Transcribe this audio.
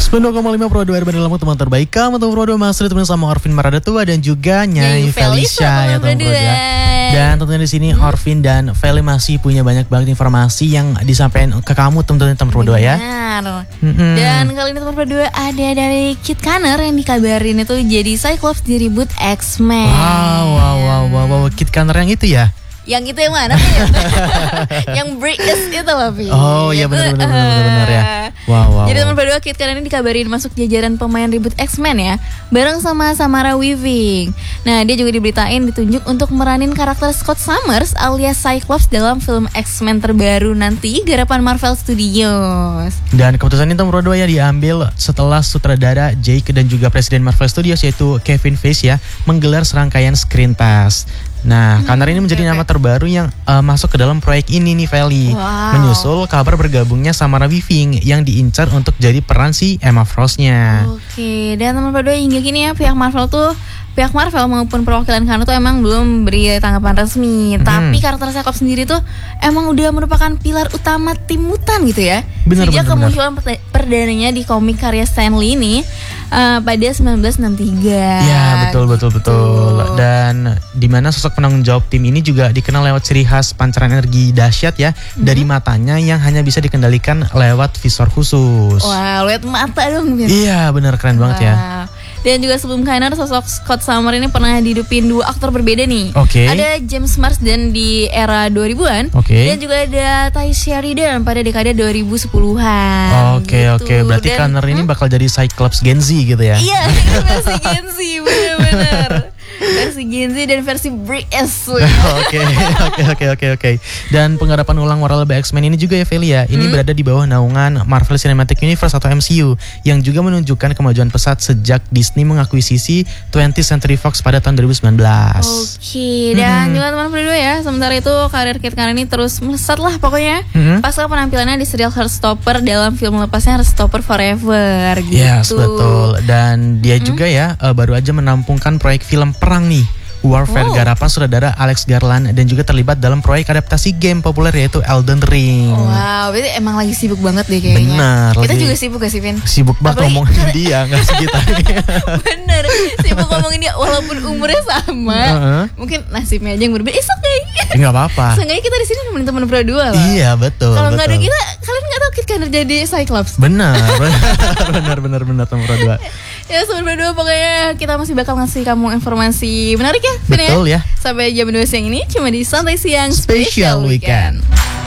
92,5 Pro 2 Urban Lamu, teman terbaik kamu, teman Pro 2 masih ditemenin sama Orvin Maradatua dan juga Nyai Felicia ya teman Pro 2. Dan tentunya di sini Orvin dan Feli masih punya banyak banget informasi yang disampaikan ke kamu teman-teman Pro 2 ya. Benar. Dan kali ini teman Pro 2 ada dari Kit Connor yang dikabarin itu jadi Cyclops di reboot X-Men. Wow, Kit Connor yang itu ya? Yang itu yang mana? Yang British itu loh, Pi. Oh iya benar ya. Wow. Jadi teman berdua Kit Connor ini dikabarin masuk jajaran pemain reboot X-Men ya, bareng sama Samara Weaving. Nah, dia juga diberitain ditunjuk untuk meranin karakter Scott Summers alias Cyclops dalam film X-Men terbaru nanti garapan Marvel Studios. Dan keputusan ini teman berdua ya diambil setelah sutradara Jake dan juga presiden Marvel Studios yaitu Kevin Feige ya menggelar serangkaian screen test. Nah, Connor ini menjadi nama terbaru yang masuk ke dalam proyek ini nih, Feli. Menyusul kabar bergabungnya Samara Weaving yang diincar untuk jadi peran si Emma Frost-nya. Oke, dan teman berdua hingga kini ya pihak Marvel maupun perwakilan Connor tuh emang belum beri tanggapan resmi. Tapi karakter Cyclops sendiri tuh emang udah merupakan pilar utama tim mutan gitu ya. Sejak kemunculan perdananya di komik karya Stan Lee ini pada 1963. Ya betul. Dan dimana sosok penanggung jawab tim ini juga dikenal lewat ciri khas pancaran energi dahsyat ya dari matanya yang hanya bisa dikendalikan lewat visor khusus. Wah, lihat mata dong. Iya benar, keren banget ya. Dan juga sebelum Connor, sosok Scott Summers ini pernah dihidupin dua aktor berbeda nih. Ada James Marsden di era 2000-an. Dan juga ada Ty Sheridan pada dekade 2010-an. Oke. Berarti Connor ini bakal jadi Cyclops Gen Z gitu ya? Iya, versi Gen Z, benar-benar. Versi Gen Z dan versi British. Oke. Dan penggarapan ulang Marvel X-Men ini juga ya Feli ya. Ini berada di bawah naungan Marvel Cinematic Universe atau MCU yang juga menunjukkan kemajuan pesat sejak Disney mengakuisisi 20th Century Fox pada tahun 2019. Dan juga teman berdua ya, sementara itu karir Kit Connor ini terus melesat lah pokoknya. Pasca penampilannya di serial Heartstopper dalam film lepasnya Heartstopper Forever gitu. Yes, betul. Dan dia juga ya baru aja menampungkan proyek film perang nih, Warfare garapan sutradara Alex Garland dan juga terlibat dalam proyek adaptasi game populer yaitu Elden Ring. Wow, berarti emang lagi sibuk banget deh kayaknya. Benar. Kita juga sibuk gak sih, Vin? Sibuk banget ngomongin dia, gak segitu. Bener, sibuk ngomongin dia walaupun umurnya sama. Mungkin nasibnya aja yang berbeda. Gak apa-apa. Seenggaknya kita di sini nemenin teman berdua lah. Iya betul. Kalau nggak ada kita, kalian nggak tahu Kit Connor jadi Cyclops. Benar teman berdua. Ya teman berdua, pokoknya kita masih bakal ngasih kamu informasi menarik ya, Vin. Betul ya. Sampai jam 2 siang ini cuma di Santai Siang Special Weekend.